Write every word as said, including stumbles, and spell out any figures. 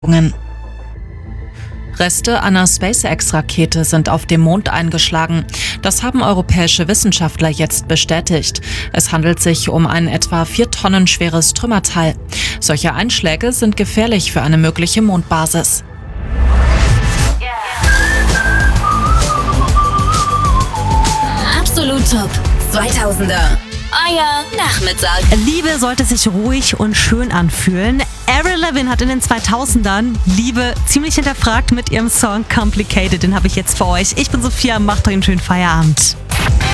Reste einer SpaceX-Rakete sind auf dem Mond eingeschlagen. Das haben europäische Wissenschaftler jetzt bestätigt. Es handelt sich um ein etwa vier Tonnen schweres Trümmerteil. Solche Einschläge sind gefährlich für eine mögliche Mondbasis. Absolut Top zweitausender. Euer Nachmittag. Liebe sollte sich ruhig und schön anfühlen. Avril Lavigne hat in den zweitausendern Liebe ziemlich hinterfragt mit ihrem Song Complicated. Den habe ich jetzt für euch. Ich bin Sophia, macht euch einen schönen Feierabend.